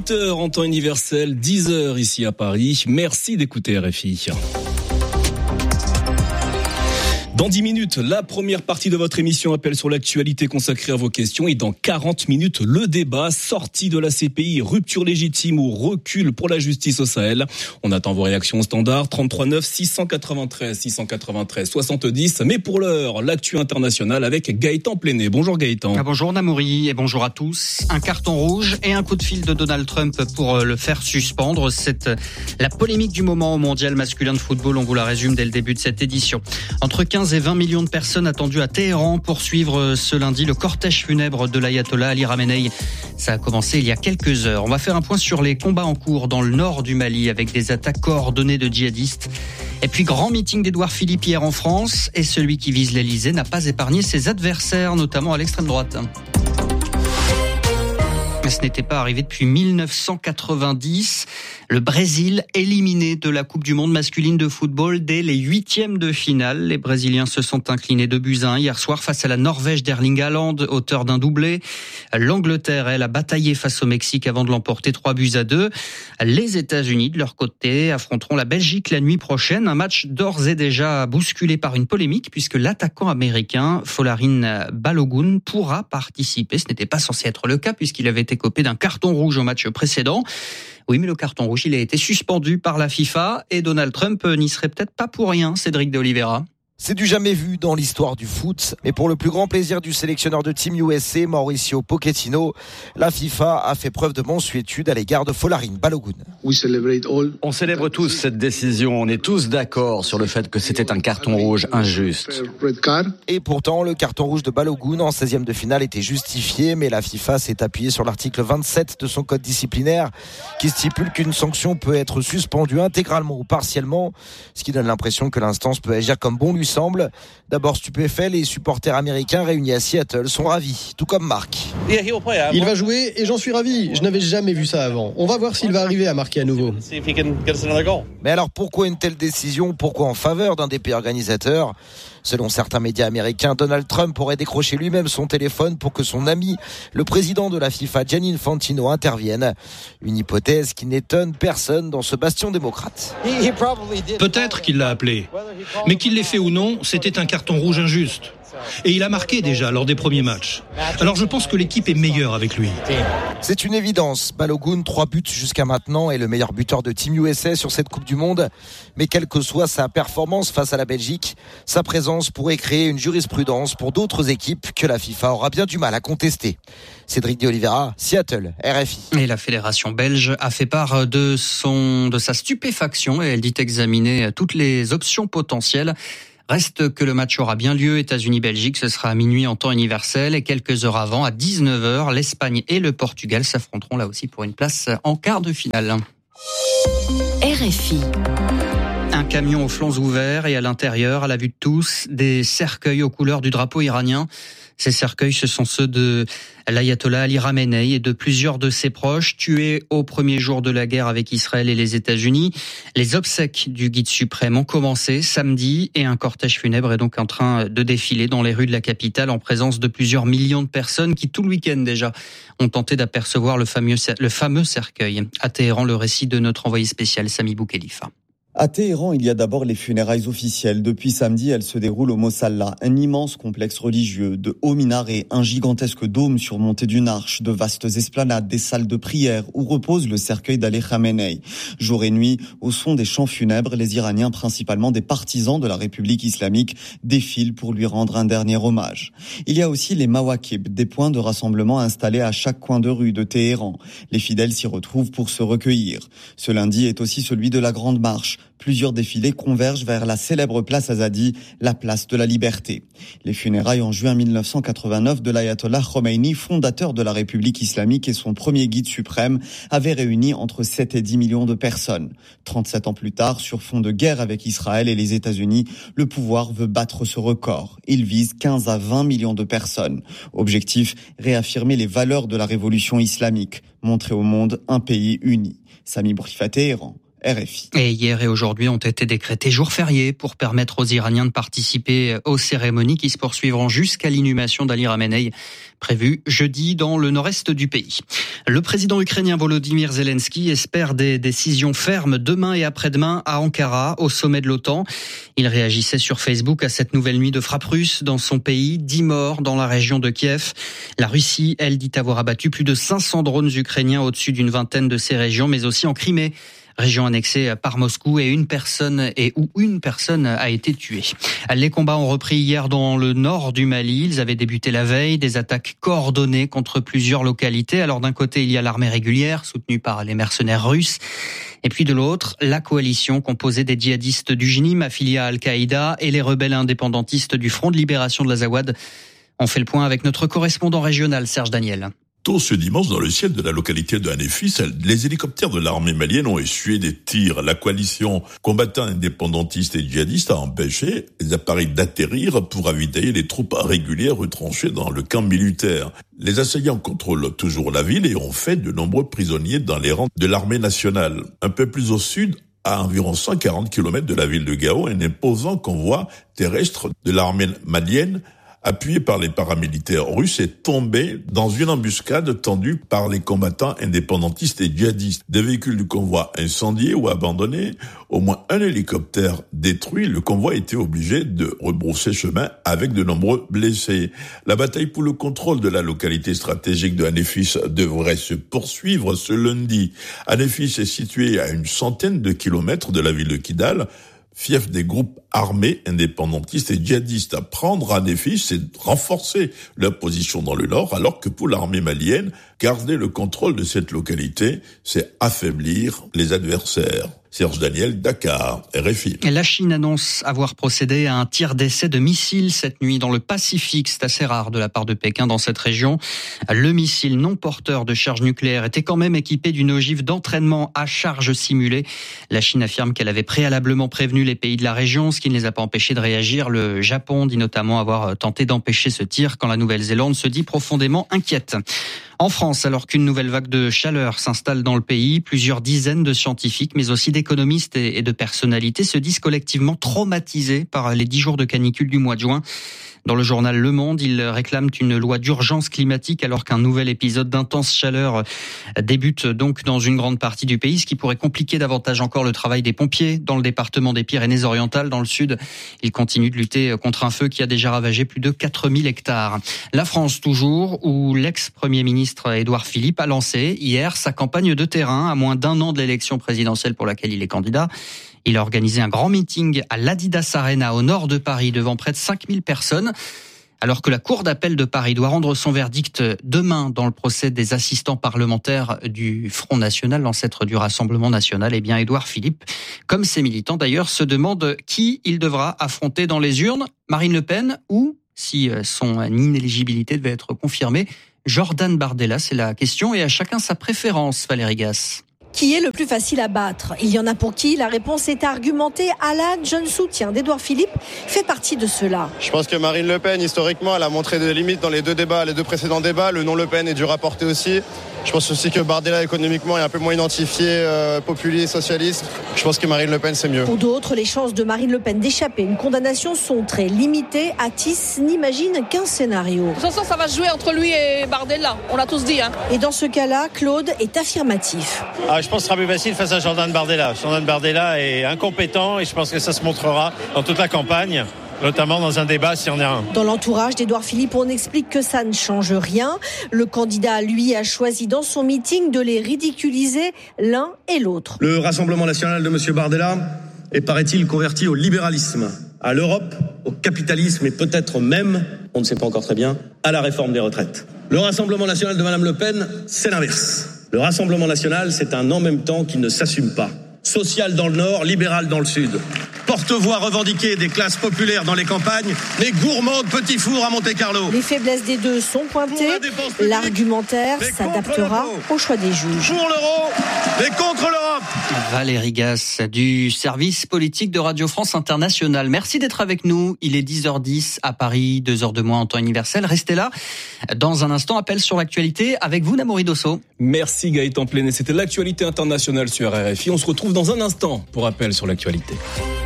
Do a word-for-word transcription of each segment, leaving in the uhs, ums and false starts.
huit heures en temps universel, dix heures ici à Paris. Merci d'écouter R F I. Dans dix minutes, la première partie de votre émission Appel sur l'actualité consacrée à vos questions. Et dans quarante minutes, le débat, sortie de la C P I, rupture légitime ou recul pour la justice au Sahel. On attend vos réactions au standard trente-trois neuf six cent quatre-vingt-treize six cent quatre-vingt-treize soixante-dix. Mais pour l'heure, l'actu internationale avec Gaëtan Pléné. Bonjour Gaëtan. Ah, bonjour Namouri et bonjour à tous. Un carton rouge et un coup de fil de Donald Trump pour le faire suspendre. C'est la polémique du moment au mondial masculin de football. On vous la résume dès le début de cette édition. Entre quinze et vingt millions de personnes attendues à Téhéran pour suivre ce lundi le cortège funèbre de l'ayatollah Ali Khamenei. Ça a commencé il y a quelques heures. On va faire un point sur les combats en cours dans le nord du Mali avec des attaques coordonnées de djihadistes. Et puis grand meeting d'Édouard Philippe hier en France et celui qui vise l'Elysée n'a pas épargné ses adversaires, notamment à l'extrême droite. Mais ce n'était pas arrivé depuis mille neuf cent quatre-vingt-dix. Le Brésil éliminé de la Coupe du Monde masculine de football dès les huitièmes de finale. Les Brésiliens se sont inclinés deux buts à un hier soir face à la Norvège d'Erling Haaland, auteur d'un doublé. L'Angleterre, elle, a bataillé face au Mexique avant de l'emporter trois buts à deux. Les États-Unis, de leur côté, affronteront la Belgique la nuit prochaine. Un match d'ores et déjà bousculé par une polémique puisque l'attaquant américain Folarin Balogun pourra participer. Ce n'était pas censé être le cas puisqu'il avait été copé d'un carton rouge au match précédent. Oui, mais le carton rouge, il a été suspendu par la FIFA et Donald Trump n'y serait peut-être pas pour rien, Cédric de Oliveira. C'est du jamais vu dans l'histoire du foot, mais pour le plus grand plaisir du sélectionneur de Team U S A, Mauricio Pochettino, la FIFA a fait preuve de mansuétude à l'égard de Folarin Balogun. On célèbre tous cette décision, on est tous d'accord sur le fait que c'était un carton rouge injuste. Et pourtant, le carton rouge de Balogun en seizième de finale était justifié, mais la FIFA s'est appuyée sur l'article vingt-sept de son code disciplinaire qui stipule qu'une sanction peut être suspendue intégralement ou partiellement, ce qui donne l'impression que l'instance peut agir comme bon lui semble. D'abord stupéfait, les supporters américains réunis à Seattle sont ravis, tout comme Marc. Il va jouer et j'en suis ravi. Je n'avais jamais vu ça avant. On va voir s'il va arriver à marquer à nouveau. Mais alors pourquoi une telle décision ? Pourquoi en faveur d'un des pays organisateurs ? Selon certains médias américains, Donald Trump aurait décroché lui-même son téléphone pour que son ami, le président de la FIFA, Gianni Infantino, intervienne. Une hypothèse qui n'étonne personne dans ce bastion démocrate. Peut-être qu'il l'a appelé, mais qu'il l'ait fait ou non, c'était un carton rouge injuste. Et il a marqué déjà lors des premiers matchs. Alors je pense que l'équipe est meilleure avec lui. C'est une évidence. Balogun, trois buts jusqu'à maintenant, est le meilleur buteur de Team U S A sur cette Coupe du Monde. Mais quelle que soit sa performance face à la Belgique, sa présence pourrait créer une jurisprudence pour d'autres équipes que la FIFA aura bien du mal à contester. Cédric de Oliveira, Seattle, R F I. Et la fédération belge a fait part de son, de sa stupéfaction et elle dit examiner toutes les options potentielles. Reste que le match aura bien lieu. États-Unis-Belgique, ce sera à minuit en temps universel. Et quelques heures avant, à dix-neuf heures, l'Espagne et le Portugal s'affronteront là aussi pour une place en quart de finale. R F I. Un camion aux flancs ouverts et à l'intérieur, à la vue de tous, des cercueils aux couleurs du drapeau iranien. Ces cercueils, ce sont ceux de l'ayatollah Ali Khamenei et de plusieurs de ses proches tués au premier jour de la guerre avec Israël et les États-Unis. Les obsèques du guide suprême ont commencé samedi et un cortège funèbre est donc en train de défiler dans les rues de la capitale en présence de plusieurs millions de personnes qui, tout le week-end déjà, ont tenté d'apercevoir le fameux, le fameux cercueil. À Téhéran, le récit de notre envoyé spécial Sami Boukhelifa. À Téhéran, il y a d'abord les funérailles officielles. Depuis samedi, elles se déroulent au Mossalla, un immense complexe religieux, de hauts minarets, un gigantesque dôme surmonté d'une arche, de vastes esplanades, des salles de prière où repose le cercueil d'Ali Khamenei. Jour et nuit, au son des chants funèbres, les Iraniens, principalement des partisans de la République islamique, défilent pour lui rendre un dernier hommage. Il y a aussi les mawakib, des points de rassemblement installés à chaque coin de rue de Téhéran. Les fidèles s'y retrouvent pour se recueillir. Ce lundi est aussi celui de la Grande Marche. Plusieurs défilés convergent vers la célèbre place Azadi, la place de la liberté. Les funérailles en juin mille neuf cent quatre-vingt-neuf de l'ayatollah Khomeini, fondateur de la République islamique et son premier guide suprême, avaient réuni entre sept et dix millions de personnes. trente-sept ans plus tard, sur fond de guerre avec Israël et les États-Unis, le pouvoir veut battre ce record. Il vise quinze à vingt millions de personnes. Objectif, réaffirmer les valeurs de la révolution islamique, montrer au monde un pays uni. Sami Boukhelifa, Téhéran. R F I. Et hier et aujourd'hui ont été décrétés jours fériés pour permettre aux Iraniens de participer aux cérémonies qui se poursuivront jusqu'à l'inhumation d'Ali Khamenei, prévue jeudi dans le nord-est du pays. Le président ukrainien Volodymyr Zelensky espère des décisions fermes demain et après-demain à Ankara, au sommet de l'OTAN. Il réagissait sur Facebook à cette nouvelle nuit de frappe russe dans son pays. dix morts dans la région de Kiev. La Russie, elle, dit avoir abattu plus de cinq cents drones ukrainiens au-dessus d'une vingtaine de ces régions, mais aussi en Crimée, région annexée par Moscou, et une personne et où une personne a été tuée. Les combats ont repris hier dans le nord du Mali. Ils avaient débuté la veille, des attaques coordonnées contre plusieurs localités. Alors d'un côté, il y a l'armée régulière soutenue par les mercenaires russes. Et puis de l'autre, la coalition composée des djihadistes du J N I M affiliés à Al-Qaïda et les rebelles indépendantistes du Front de libération de l'Azawad. On fait le point avec notre correspondant régional Serge Daniel. Tôt ce dimanche, dans le ciel de la localité de Hanefis, les hélicoptères de l'armée malienne ont essuyé des tirs. La coalition combattant indépendantiste et djihadiste a empêché les appareils d'atterrir pour ravitailler les troupes régulières retranchées dans le camp militaire. Les assaillants contrôlent toujours la ville et ont fait de nombreux prisonniers dans les rangs de l'armée nationale. Un peu plus au sud, à environ cent quarante kilomètres de la ville de Gao, un imposant convoi terrestre de l'armée malienne appuyé par les paramilitaires russes, est tombé dans une embuscade tendue par les combattants indépendantistes et djihadistes. Des véhicules du convoi incendiés ou abandonnés, au moins un hélicoptère détruit. Le convoi était obligé de rebrousser chemin avec de nombreux blessés. La bataille pour le contrôle de la localité stratégique de Hanefis devrait se poursuivre ce lundi. Hanefis est situé à une centaine de kilomètres de la ville de Kidal, fief des groupes armés indépendantistes et djihadistes. À prendre à Hanefis, c'est renforcer leur position dans le nord, alors que pour l'armée malienne, garder le contrôle de cette localité, c'est affaiblir les adversaires. Serge Daniel, Dakar, R F I. La Chine annonce avoir procédé à un tir d'essai de missile cette nuit dans le Pacifique. C'est assez rare de la part de Pékin dans cette région. Le missile non porteur de charge nucléaire était quand même équipé d'une ogive d'entraînement à charge simulée. La Chine affirme qu'elle avait préalablement prévenu les pays de la région, ce qui ne les a pas empêchés de réagir. Le Japon dit notamment avoir tenté d'empêcher ce tir quand la Nouvelle-Zélande se dit profondément inquiète. En France, alors qu'une nouvelle vague de chaleur s'installe dans le pays, plusieurs dizaines de scientifiques, mais aussi d'économistes et de personnalités se disent collectivement traumatisés par les dix jours de canicule du mois de juin. Dans le journal Le Monde, ils réclament une loi d'urgence climatique alors qu'un nouvel épisode d'intense chaleur débute donc dans une grande partie du pays, ce qui pourrait compliquer davantage encore le travail des pompiers. Dans le département des Pyrénées-Orientales, dans le sud, ils continuent de lutter contre un feu qui a déjà ravagé plus de quatre mille hectares. La France toujours, où l'ex-premier ministre Édouard Philippe a lancé hier sa campagne de terrain à moins d'un an de l'élection présidentielle pour laquelle il est candidat. Il a organisé un grand meeting à l'Adidas Arena au nord de Paris devant près de cinq mille personnes. Alors que la Cour d'appel de Paris doit rendre son verdict demain dans le procès des assistants parlementaires du Front National, l'ancêtre du Rassemblement National, eh bien Édouard Philippe, comme ses militants d'ailleurs, se demande qui il devra affronter dans les urnes, Marine Le Pen ou, si son inéligibilité devait être confirmée, Jordan Bardella. C'est la question et à chacun sa préférence, Valérie Gasse. Qui est le plus facile à battre ? Il y en a pour qui la réponse est argumentée. Alan, jeune soutien d'Édouard Philippe, fait partie de cela. Je pense que Marine Le Pen, historiquement, elle a montré des limites dans les deux débats, les deux précédents débats. Le nom Le Pen est dur à porter aussi. Je pense aussi que Bardella, économiquement, est un peu moins identifié, euh, populiste, socialiste. Je pense que Marine Le Pen, c'est mieux. Pour d'autres, les chances de Marine Le Pen d'échapper à une condamnation sont très limitées. Atis n'imagine qu'un scénario. De toute façon, ça va se jouer entre lui et Bardella. On l'a tous dit. Hein. Et dans ce cas-là, Claude est affirmatif. Ah, je pense que ce sera plus facile face à Jordan Bardella. Jordan Bardella est incompétent et je pense que ça se montrera dans toute la campagne, notamment dans un débat s'il y en a un. Dans l'entourage d'Édouard Philippe, on explique que ça ne change rien. Le candidat, lui, a choisi dans son meeting de les ridiculiser l'un et l'autre. Le Rassemblement national de M. Bardella est, paraît-il, converti au libéralisme, à l'Europe, au capitalisme et peut-être même, on ne sait pas encore très bien, à la réforme des retraites. Le Rassemblement national de Mme Le Pen, c'est l'inverse. Le Rassemblement national, c'est un en même temps qui ne s'assume pas. Social dans le nord, libéral dans le sud. porte-voix revendiquée des classes populaires dans les campagnes, les gourmands de petits fours à Monte-Carlo. Les faiblesses des deux sont pointées. L'argumentaire s'adaptera au choix des juges. Pour l'euro, mais contre l'Europe. Valérie Gasse du service politique de Radio France Internationale. Merci d'être avec nous. Il est dix heures dix à Paris, deux heures de moins en temps universel. Restez là. Dans un instant, appel sur l'actualité avec vous, Namouri Dosso. Merci Gaëtan Plenet. C'était l'actualité internationale sur R F I. On se retrouve dans un instant pour appel sur l'actualité.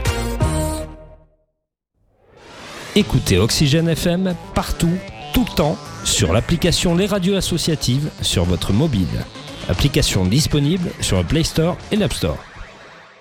Écoutez Oxygène F M partout, tout le temps, sur l'application Les Radios Associatives sur votre mobile. Application disponible sur le Play Store et l'App Store.